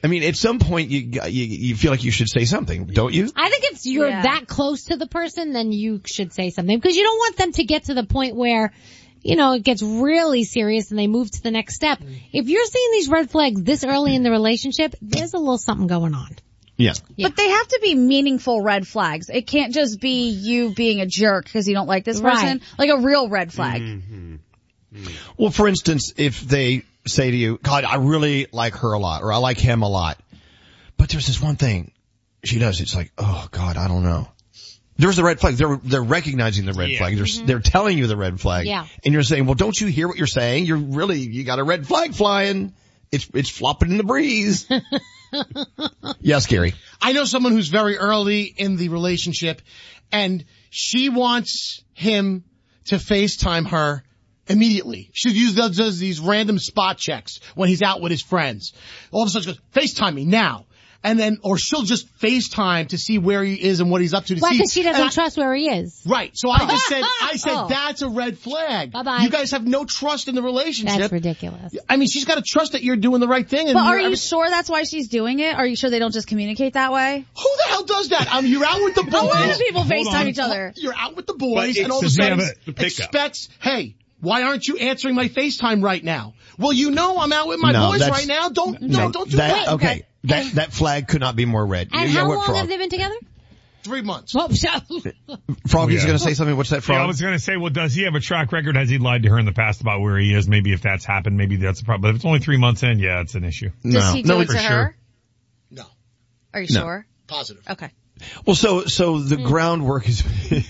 I mean, at some point you feel like you should say something, don't you? I think if you're that close to the person, then you should say something, because you don't want them to get to the point where, it gets really serious and they move to the next step. If you're seeing these red flags this early in the relationship, there's a little something going on. Yeah. But they have to be meaningful red flags. It can't just be you being a jerk because you don't like this person. Right. Like a real red flag. Mm-hmm. Well, for instance, if they say to you, God, I really like her a lot, or I like him a lot, but there's this one thing she does. It's like, oh God, I don't know. There's the red flag. They're recognizing the red flag. They're telling you the red flag. Yeah. And you're saying, well, don't you hear what you're saying? You got a red flag flying. It's flopping in the breeze. Yes, Gary. I know someone who's very early in the relationship, and she wants him to FaceTime her immediately. She does these random spot checks when he's out with his friends. All of a sudden she goes, FaceTime me now. And then, or she'll just FaceTime to see where he is and what he's up to. Why? Because she doesn't trust where he is. Right. So I said, that's a red flag. Bye-bye. You guys have no trust in the relationship. That's ridiculous. I mean, she's got to trust that you're doing the right thing. And But are you sure that's why she's doing it? Are you sure they don't just communicate that way? Who the hell does that? You're out with the boys. A lot of people FaceTime each other. You're out with the boys and all of a sudden expects, hey, why aren't you answering my FaceTime right now? Well, I'm out with my boys right now. Don't do that. Okay. That flag could not be more red. And how long have they been together? 3 months. Oh, Froggy's going to say something. What's that, Frog? Yeah, I was going to say, well, does he have a track record? Has he lied to her in the past about where he is? Maybe if that's happened, maybe that's a problem. But if it's only 3 months in, yeah, it's an issue. Does he do it to her? No. Are you sure? Positive. Okay. Well, so the groundwork is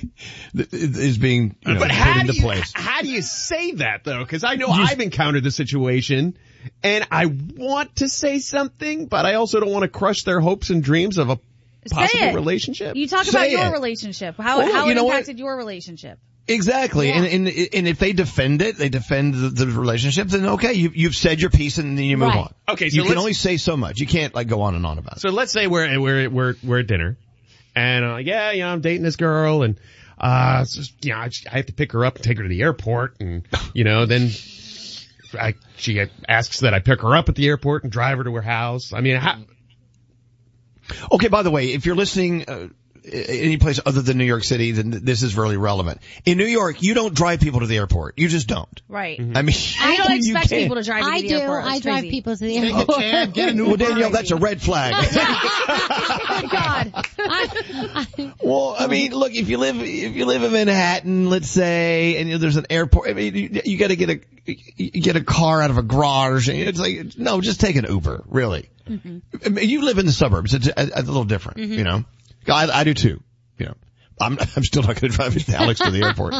being put into place. How do you say that though? Because I know I've encountered the situation, and I want to say something, but I also don't want to crush their hopes and dreams of a possible relationship. You talk about your relationship. How it impacted your relationship. Exactly. Yeah. And if they defend it, they defend the relationship, then okay, you've said your piece and then you move on. Okay, so you can only say so much. You can't go on and on about it. So let's say we're at dinner, and I'm dating this girl, and I have to pick her up and take her to the airport, and then she asks that I pick her up at the airport and drive her to her house. I mean, okay, by the way, if you're listening any place other than New York City, then this is really relevant. In New York, you don't drive people to the airport. You just don't. Right. Mm-hmm. I mean, I don't expect people to drive to the airport. I drive people to the airport. Get an Uber. Well, Danielle, that's a red flag. Oh, God. Well, I mean, look, if you live in Manhattan, let's say, and there's an airport, I mean, you gotta get a car out of a garage. And it's like, no, just take an Uber, really. Mm-hmm. I mean, you live in the suburbs. It's a little different, mm-hmm. I do too. I'm still not going to drive Alex to the airport.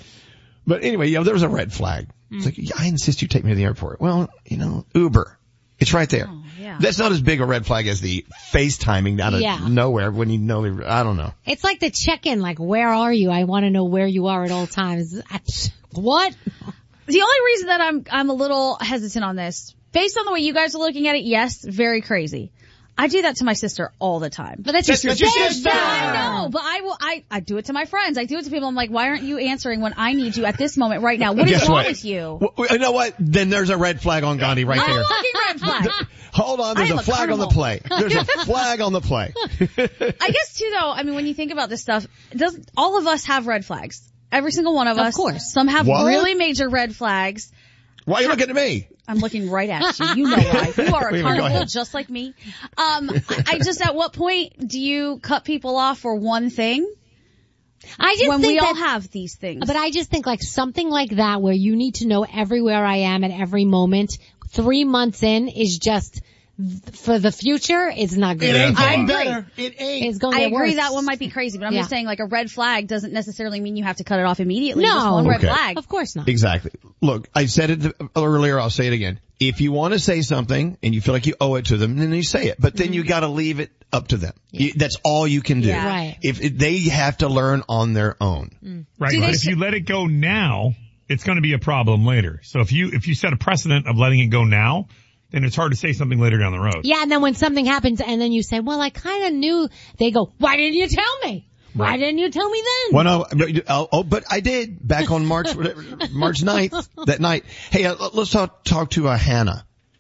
But anyway, there was a red flag. It's like, I insist you take me to the airport. Well, Uber. It's right there. Oh, yeah. That's not as big a red flag as the FaceTiming out of nowhere when I don't know. It's like the check-in, like, where are you? I want to know where you are at all times. What? The only reason that I'm a little hesitant on this, based on the way you guys are looking at it, yes, very crazy. I do that to my sister all the time. But that's your sister. I know, but I do it to my friends. I do it to people. I'm like, why aren't you answering when I need you at this moment right now? What is wrong with you? Well, you know what? Then there's a red flag on Gandhi right there. Fucking red flag. Hold on, there's a flag on the play. There's a flag on the play. I guess too though, I mean, when you think about this stuff, all of us have red flags. Every single one of us. Of course. Some have really major red flags. Why are you looking at me? I'm looking right at you. You know why. You are a carnival just like me. I just, at what point do you cut people off for one thing? I just when think we all have these things. But I just think like something like that where you need to know everywhere I am at every moment, 3 months in is just, for the future, it's not good. It ain't I getting agree. better. It ain't. It's going to I get agree worse. that one might be crazy, but I'm just saying like a red flag doesn't necessarily mean you have to cut it off immediately. No. Just one red flag. Of course not. Exactly. Look, I said it earlier, I'll say it again. If you want to say something and you feel like you owe it to them, then you say it. But then you got to leave it up to them. Yeah. That's all you can do. Yeah. Right. If they have to learn on their own. Right. But if you let it go now, it's going to be a problem later. So if you set a precedent of letting it go now, then it's hard to say something later down the road. Yeah, and then when something happens and then you say, well, I kind of knew, they go, why didn't you tell me? Why didn't you tell me then? Well, no, but I did back on March 9th, that night. Hey, let's talk to Hannah.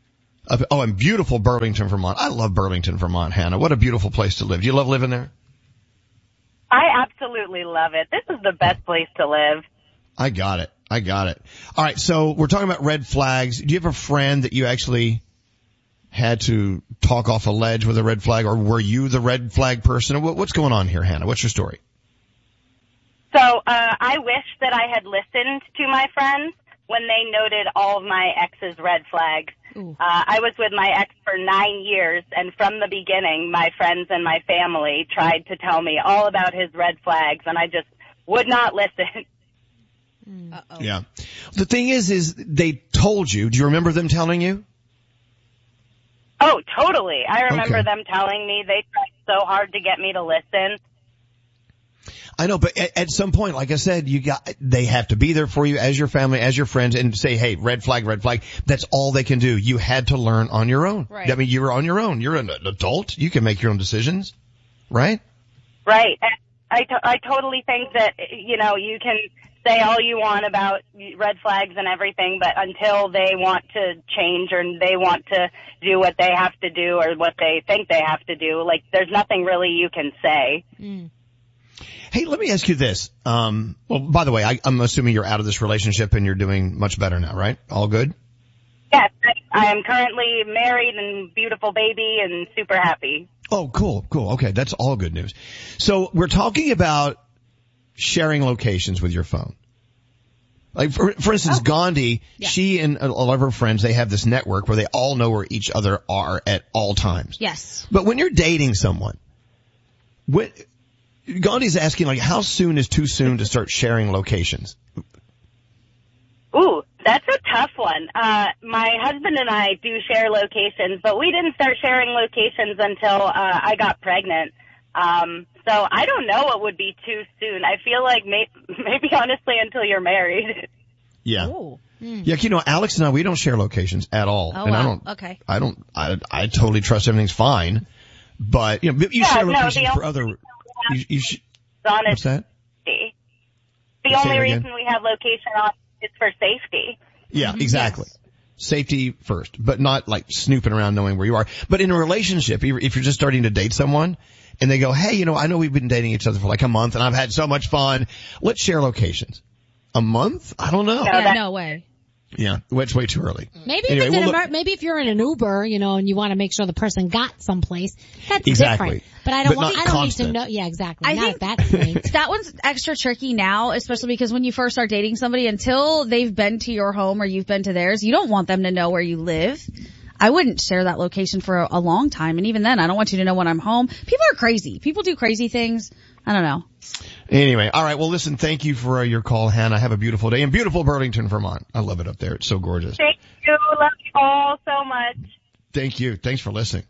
and beautiful Burlington, Vermont. I love Burlington, Vermont, Hannah. What a beautiful place to live. Do you love living there? I absolutely love it. This is the best place to live. I got it. All right, so we're talking about red flags. Do you have a friend that you actually had to talk off a ledge with a red flag, or were you the red flag person? What's going on here, Hannah? What's your story? So, I wish that I had listened to my friends when they noted all of my ex's red flags. I was with my ex for 9 years, and from the beginning, my friends and my family tried to tell me all about his red flags, and I just would not listen. Uh-oh. Yeah. The thing is they told you. Do you remember them telling you? Oh, totally. I remember Okay. them telling me they tried so hard to get me to listen. I know, but at some point, like I said, they have to be there for you as your family, as your friends, and say, hey, red flag, red flag. That's all they can do. You had to learn on your own. Right. I mean, you were on your own. You're an adult. You can make your own decisions, right? Right. I totally think that, you know, you can say all you want about red flags and everything, but until they want to change or they want to do what they have to do or what they think they have to do, like, there's nothing really you can say. Hey, let me ask you this. Well, by the way, I'm assuming you're out of this relationship and you're doing much better now, right? All good? Yes, I am currently married and beautiful baby and super happy. Oh, cool. Okay, that's all good news. So we're talking about sharing locations with your phone. Like, for instance, Gandhi, she and a lot of her friends, they have this network where they all know where each other are at all times. Yes. But when you're dating someone, Gandhi's asking, like, how soon is too soon to start sharing locations? Ooh, that's a tough one. My husband and I do share locations, but we didn't start sharing locations until I got pregnant. So I don't know what would be too soon. I feel like maybe honestly until you're married. Yeah. Ooh. Yeah, you know, Alex and I, we don't share locations at all. Oh, and wow. Okay. I totally trust everything's fine. But, you know, you share locations for other, what's that? The only reason we have location on is for safety. Yeah, exactly. Yes. Safety first, but not like snooping around knowing where you are. But in a relationship, if you're just starting to date someone and they go, hey, you know, I know we've been dating each other for like a month and I've had so much fun. Let's share locations. A month? I don't know. No way. Yeah, it's way too early. Maybe Anyway, maybe if you're in an Uber, you know, and you want to make sure the person got someplace, that's Exactly. different. But I don't But not need to constant. know. Yeah, exactly. I Not think at that point. that one's extra tricky now, especially because when you first start dating somebody, until they've been to your home or you've been to theirs, you don't want them to know where you live. I wouldn't share that location for a long time. And even then, I don't want you to know when I'm home. People are crazy. People do crazy things. I don't know. Anyway, all right. Well, listen, thank you for your call, Hannah. Have a beautiful day in beautiful Burlington, Vermont. I love it up there. It's so gorgeous. Thank you. Love you all so much. Thank you. Thanks for listening.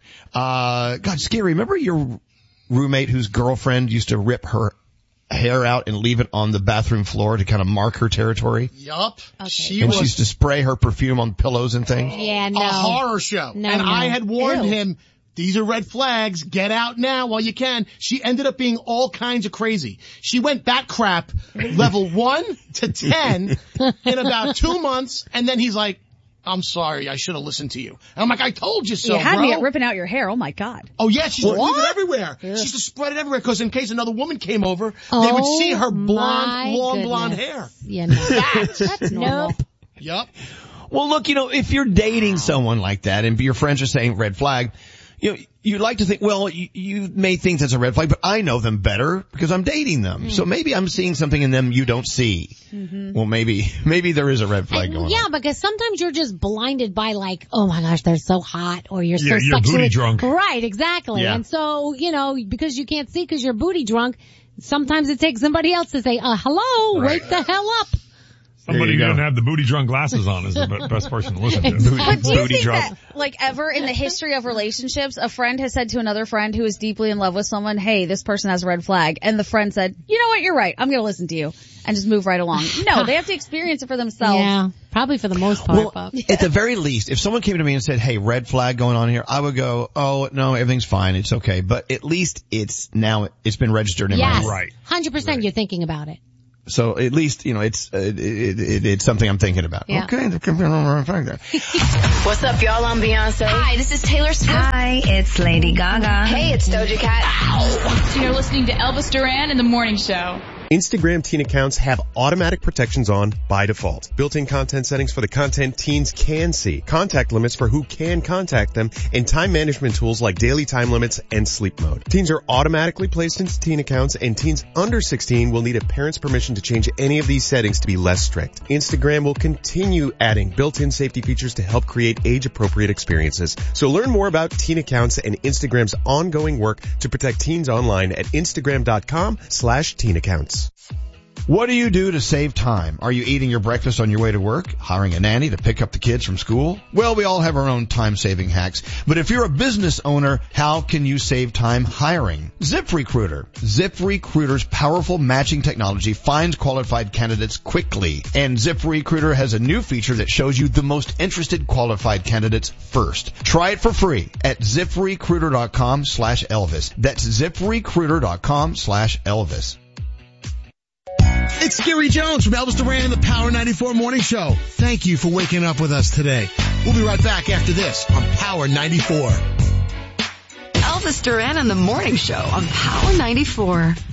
God, Scary. Remember your roommate whose girlfriend used to rip her hair out and leave it on the bathroom floor to kind of mark her territory? Yup. Okay. She And was she used to spray her perfume on pillows and things? Yeah, a no. horror show. No, and no. I had warned Ew. him, these are red flags. Get out now while you can. She ended up being all kinds of crazy. She went bat crap level 1 to 10 in about 2 months. And then he's like, I'm sorry. I should have listened to you. And I'm like, I told you so, You had bro. me at ripping out your hair. Oh my God. Oh yeah, she used to leave it What? everywhere. She used to spread it everywhere because in case another woman came over, they Oh, would see her my blonde, long blonde goodness. hair. Yeah, no. That's normal. Nope. Yup. Well, look, you know, if you're dating someone like that and your friends are saying red flag, you know, you like to think, well, you may think that's a red flag, but I know them better because I'm dating them. So maybe I'm seeing something in them you don't see. Well, maybe there is a red flag going Yeah, on. because sometimes you're just blinded by like, oh my gosh, they're so hot, or you're Yeah, so you're sexually booty drunk. Right, exactly. Yeah. And so, you know, because you can't see because you're booty drunk, sometimes it takes somebody else to say, hello, Right. wake the hell up. Somebody you who go. doesn't have the booty drunk glasses on is the best person to listen to. But do you Booty think drunk. that, like, ever in the history of relationships, a friend has said to another friend who is deeply in love with someone, hey, this person has a red flag, and the friend said, you know what, you're right, I'm gonna listen to you, and just move right along. No, they have to experience it for themselves. Yeah, probably for the most part. Well, Bob. at the very least, if someone came to me and said, hey, red flag going on here, I would go, oh, no, everything's fine. It's okay. But at least it's been registered in my Yes, mind. Right. 100% you're thinking about it. So at least, it's something I'm thinking about. Yeah. Okay, there could be a little effect there. What's up, y'all? I'm Beyonce. Hi, this is Taylor Swift. Hi, it's Lady Gaga. Hey, it's Doja Cat. Ow. You're listening to Elvis Duran in the Morning Show. Instagram teen accounts have automatic protections on by default. Built-in content settings for the content teens can see, contact limits for who can contact them, and time management tools like daily time limits and sleep mode. Teens are automatically placed into teen accounts, and teens under 16 will need a parent's permission to change any of these settings to be less strict. Instagram will continue adding built-in safety features to help create age-appropriate experiences. So learn more about teen accounts and Instagram's ongoing work to protect teens online at Instagram.com/teen accounts. What do you do to save time? Are you eating your breakfast on your way to work? Hiring a nanny to pick up the kids from school? Well, we all have our own time-saving hacks. But if you're a business owner, how can you save time hiring? ZipRecruiter. ZipRecruiter's powerful matching technology finds qualified candidates quickly. And ZipRecruiter has a new feature that shows you the most interested qualified candidates first. Try it for free at ZipRecruiter.com/Elvis. That's ZipRecruiter.com/Elvis. It's Gary Jones from Elvis Duran and the Power 94 Morning Show. Thank you for waking up with us today. We'll be right back after this on Power 94. Elvis Duran and the Morning Show on Power 94.